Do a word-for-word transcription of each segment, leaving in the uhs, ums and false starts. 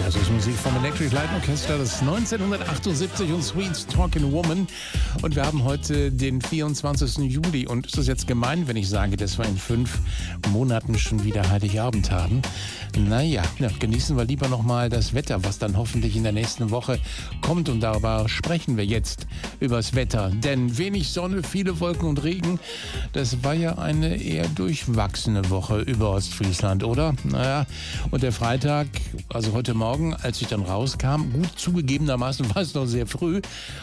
Das ist Musik vom Electric Light Orchestra, das ist neunzehnhundertachtundsiebzig und Sweet Talking Woman. Und wir haben heute den vierundzwanzigsten Juli. Und ist das jetzt gemein, wenn ich sage, dass wir in fünf Monaten schon wieder Heiligabend haben? Naja, ja, genießen wir lieber nochmal das Wetter, was dann hoffentlich in der nächsten Woche kommt. Und darüber sprechen wir jetzt, übers Wetter. Denn wenig Sonne, viele Wolken und Regen, das war ja eine eher durchwachsene Woche über Ostfriesland, oder? Naja, und der Freitag, also heute Morgen, als ich dann rauskam, gut zugegebenermaßen war es noch sehr früh,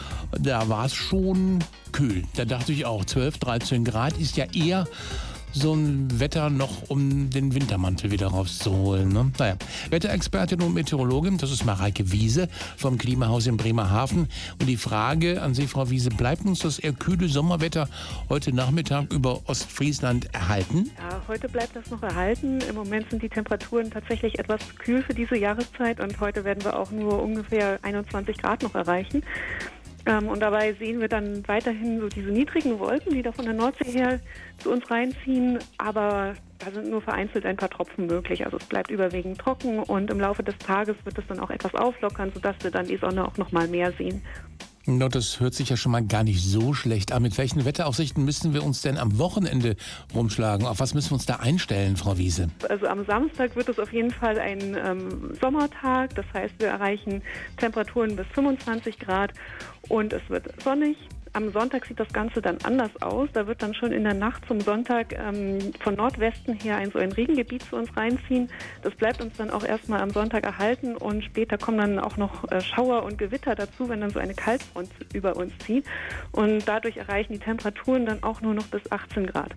da war es schon kühl. Da dachte ich auch, zwölf, dreizehn Grad ist ja eher so ein Wetter noch, um den Wintermantel wieder rauszuholen. Ne? Naja, Wetterexpertin und Meteorologin, das ist Mareike Wiese vom Klimahaus in Bremerhaven. Und die Frage an Sie, Frau Wiese, bleibt uns das eher kühle Sommerwetter heute Nachmittag über Ostfriesland erhalten? Ja, heute bleibt das noch erhalten. Im Moment sind die Temperaturen tatsächlich etwas kühl für diese Jahreszeit und heute werden wir auch nur ungefähr einundzwanzig Grad noch erreichen. Ähm, und dabei sehen wir dann weiterhin so diese niedrigen Wolken, die da von der Nordsee her zu uns reinziehen. Aber da sind nur vereinzelt ein paar Tropfen möglich. Also es bleibt überwiegend trocken und im Laufe des Tages wird es dann auch etwas auflockern, sodass wir dann die Sonne auch noch mal mehr sehen. No, das hört sich ja schon mal gar nicht so schlecht an. Mit welchen Wetteraussichten müssen wir uns denn am Wochenende rumschlagen? Auf was müssen wir uns da einstellen, Frau Wiese? Also am Samstag wird es auf jeden Fall ein ähm, Sommertag. Das heißt, wir erreichen Temperaturen bis fünfundzwanzig Grad und es wird sonnig. Am Sonntag sieht das Ganze dann anders aus. Da wird dann schon in der Nacht zum Sonntag ähm, von Nordwesten her ein so ein Regengebiet zu uns reinziehen. Das bleibt uns dann auch erstmal am Sonntag erhalten und später kommen dann auch noch äh, Schauer und Gewitter dazu, wenn dann so eine Kaltfront über uns zieht. Und dadurch erreichen die Temperaturen dann auch nur noch bis achtzehn Grad.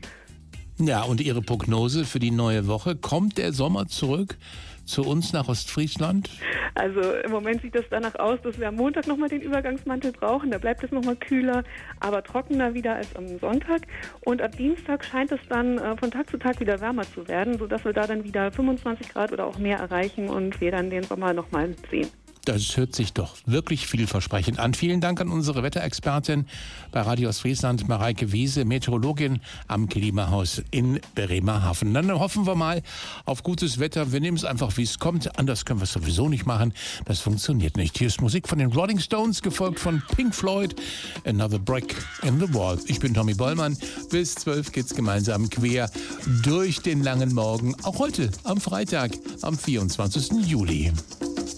Ja, und Ihre Prognose für die neue Woche? Kommt der Sommer zurück zu uns nach Ostfriesland? Also im Moment sieht es danach aus, dass wir am Montag nochmal den Übergangsmantel brauchen. Da bleibt es nochmal kühler, aber trockener wieder als am Sonntag. Und ab Dienstag scheint es dann äh, von Tag zu Tag wieder wärmer zu werden, sodass wir da dann wieder fünfundzwanzig Grad oder auch mehr erreichen und wir dann den Sommer nochmal sehen. Das hört sich doch wirklich vielversprechend an. Vielen Dank an unsere Wetterexpertin bei Radio Ostfriesland, Mareike Wiese, Meteorologin am Klimahaus in Bremerhaven. Dann hoffen wir mal auf gutes Wetter. Wir nehmen es einfach, wie es kommt. Anders können wir es sowieso nicht machen. Das funktioniert nicht. Hier ist Musik von den Rolling Stones, gefolgt von Pink Floyd, Another Brick in the Wall. Ich bin Tommy Bollmann. Bis zwölf geht's gemeinsam quer durch den langen Morgen. Auch heute am Freitag, am vierundzwanzigsten Juli.